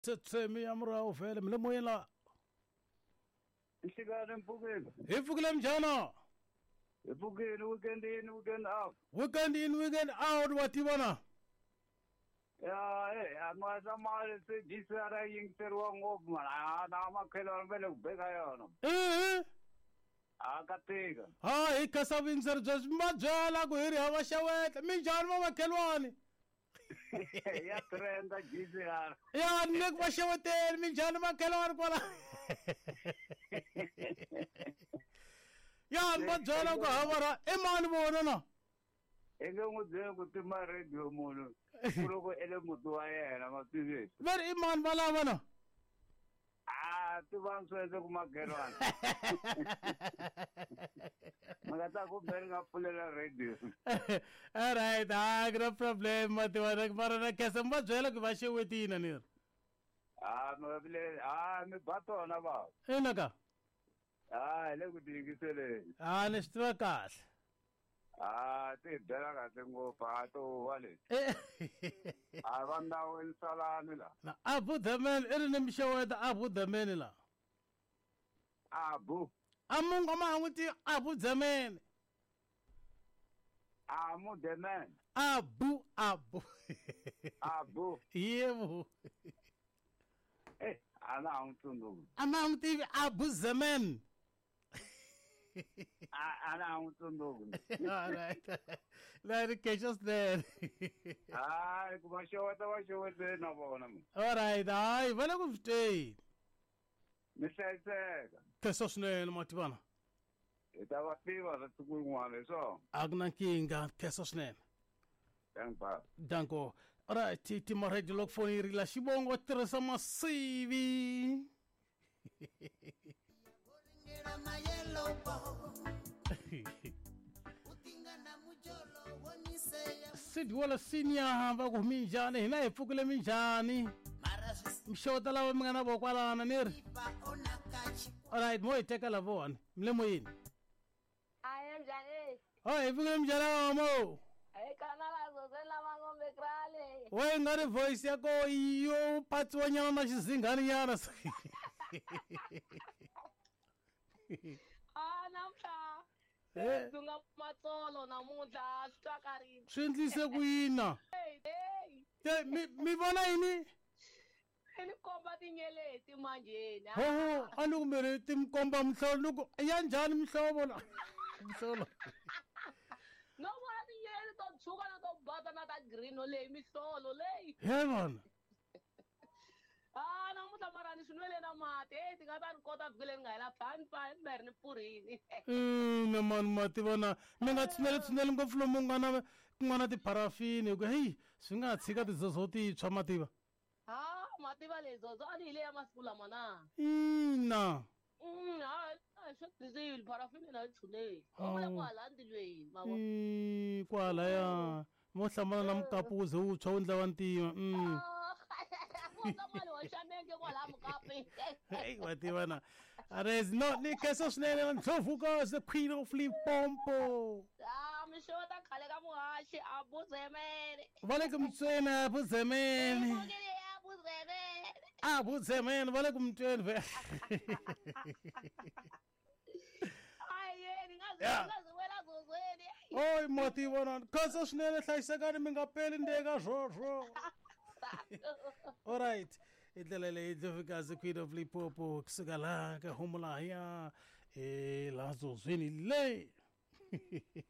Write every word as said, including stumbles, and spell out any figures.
Tsemi amra ufele mle moyela. Isigare mpukile. Ifukile mjana. Ipukile weekend in weekend out. Weekend in weekend out watibona. Ya eh amasa mali se jisara ying terwa ngok mana na ma khelo mele bega yono. Eh. Akatega. Ha ikasabin sir jazma jala go hiri hawashawet min janma makelwani. Ya trenda jisara. Ya nek washawet min janma kelwan kola. Ya ma jala go hawara iman bono na. Enge mudde kutima radio mono. Puro ko ele mudwa ya na matize. Ver iman bala wana. Ah, tu bang so eso kuma kelwan. Magata ko berga pulela radio. Alright, agra problem matwara marana kesamba jala go washaweti na nir. Ah, no bile ah me bato na ba. Enaka. Ah, ele kudingi sele. Ah, nestrakas. Ah, te dera tengo pato wale. Eh. Avanda wen sala nila. Na abu dhaman irin mshawada abu dhamanila. Abu. Amun kama wuti abu dhaman. Amu demen. Abu abu. Abu. Yevu. Eh, ana untundu. Ama wuti abu zaman. Ana untundu. Alright. That catches there. Ah, kuma shawata wa shawata na bona mu. Alright, ai, vale gostei. Misese. Tesosne matibana. Itawa piva da tukungwane so. Agna kinga tesosne. Thank Danko. Alright, ti ti marre di lok foni rila shibongo teresa masivi. Sidi wala sinya hamba ko minjani hina ifukule minjani. Mshota lawa mngana bokwala na nir. Alright, mo iteka la von. Mle moyin. I am Jane. Oh, ifukule mjana mo. Ay kanala zozela mangombe krale. We ngare voice yako iyo patwa nyana na shizingani yana. Ah, namhla. Eh, Dunga matsolo namuhla sitwakari. swendlise kuyina. Hey, hey. Ke mi mi vona yini? Enikomba tinyeleti manje na. Ho, alukumere timkomba mhlolo nuku yanjani mhlobo la. Mhlolo. No mara tinyeleti to chuka na to bata na ta green ole mihlolo le. Heaven. Ah, namuhla mara ni sunwele na mate, tingata nkota vile ngaila plan plan berne purini. Eh, naman mati vona. Menga tsinele tsinele ngoflo mongana ngwana ti parafini ku hey, swinga tshika ti zozoti chamativa. Ah, mativa lezo zo ani ile ya maskula mana. Ina. Mm, ah, sho dizil parafini na tshune. Omala kwa landilwe, mama. Eh, kwala ya. Mo hlamana na mkapuze u chawundla wantima. Mm. Mali wa shamenge kwa la mkapi. Hey, wativana. Ares no ni keso snele on Sofuka is the queen of Limpopo. Ah, mshota khale ka muhashi abu zemene. Walaikum tsena abu zemene. Ngene abu zemene. Abu zemene walaikum tsena. Aye, ningazi Yeah. ngazi wela zozweni. Oy motivana. Keso snele hlaisakani mingapeli ndeka zwo. All right. Itlelele idlofika as the queen of Limpopo kusuka la ka humula ya eh lazo zwini le.